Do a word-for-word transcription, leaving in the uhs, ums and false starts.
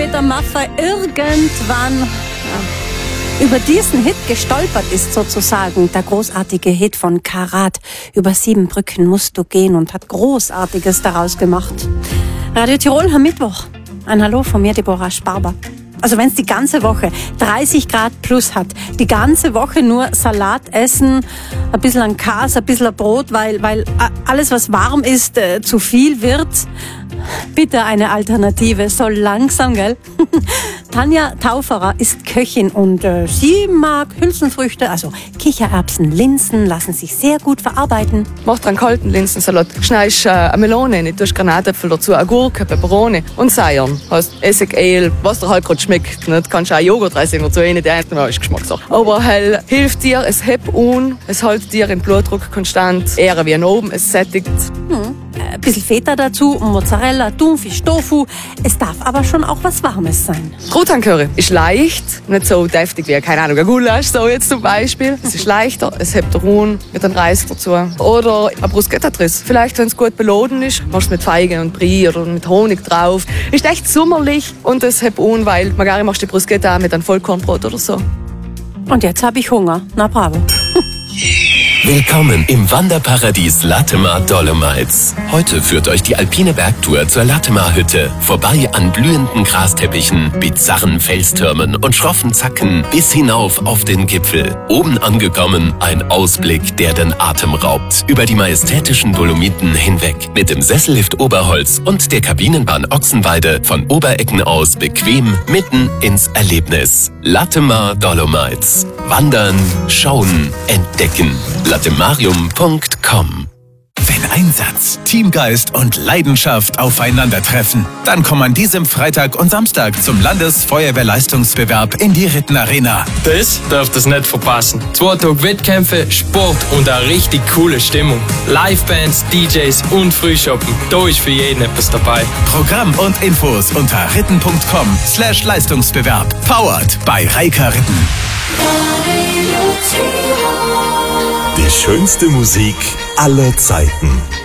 Peter Maffay irgendwann ja, über diesen Hit gestolpert ist sozusagen. Der großartige Hit von Karat. Über sieben Brücken musst du gehen und hat Großartiges daraus gemacht. Radio Tirol am Mittwoch. Ein Hallo von mir, Deborah Sparber. Also wenn es die ganze Woche dreißig Grad plus hat, die ganze Woche nur Salat essen, ein bisschen an Käse, ein bisschen Brot, weil, weil alles, was warm ist, äh, zu viel wird, bitte eine Alternative, so langsam, gell? Tanja Tauferer ist Köchin und äh, sie mag Hülsenfrüchte, also Kichererbsen, Linsen, lassen sich sehr gut verarbeiten. Mach einen kalten Linsensalat. Schneidest äh, eine Melone rein, tust Granatäpfel dazu, eine Gurke, Peperone und Seiern. Hast Essig, Öl, was dir halt gerade schmeckt. Du kannst auch Joghurt-Dressing dazu rein, der ist Geschmackssache. Aber hell hilft dir, es hebt un, es hält dir den Blutdruck konstant, eher wie oben, es sättigt. Hm. Ein bisschen Feta dazu, Mozzarella, Thunfisch, Tofu. Es darf aber schon auch was Warmes sein. Truthahn-Curry ist leicht, nicht so deftig wie, keine Ahnung, ein Gulasch, so jetzt zum Beispiel. Es ist leichter, es hebt Ruhen mit einem Reis dazu. Oder ein Bruschetta-Triss. Vielleicht, wenn es gut beloden ist, machst du mit Feigen und Brie oder mit Honig drauf. Ist echt sommerlich und es hebt un, weil magari machst du die Bruschetta mit einem Vollkornbrot oder so. Und jetzt habe ich Hunger. Na bravo. Willkommen im Wanderparadies Latemar Dolomites. Heute führt euch die alpine Bergtour zur Latemar-Hütte. Vorbei an blühenden Grasteppichen, bizarren Felstürmen und schroffen Zacken bis hinauf auf den Gipfel. Oben angekommen, ein Ausblick, der den Atem raubt. Über die majestätischen Dolomiten hinweg. Mit dem Sessellift Oberholz und der Kabinenbahn Ochsenweide von Oberecken aus bequem mitten ins Erlebnis. Latemar Dolomites. Wandern, schauen, entdecken. latemarium punkt com. Wenn Einsatz, Teamgeist und Leidenschaft aufeinandertreffen, dann komm an diesem Freitag und Samstag zum Landesfeuerwehrleistungsbewerb in die Rittenarena. Das dürft ihr nicht verpassen. Zwei Tage Wettkämpfe, Sport und eine richtig coole Stimmung. Livebands, D Js und Frühshoppen. Da ist für jeden etwas dabei. Programm und Infos unter ritten punkt com slash Leistungsbewerb. Powered bei Reika Ritten. Die schönste Musik aller Zeiten.